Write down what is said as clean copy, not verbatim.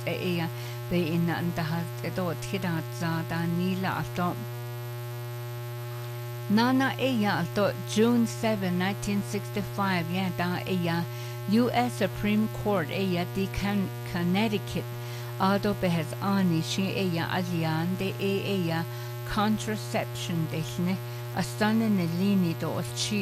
ea be in and the has edo tira da nila alto Nana ea alto June 7, 1965 da ea U.S. Supreme Court ea di Connecticut ado behes ani shi ea alian de ea contraception desne astana nelini do chi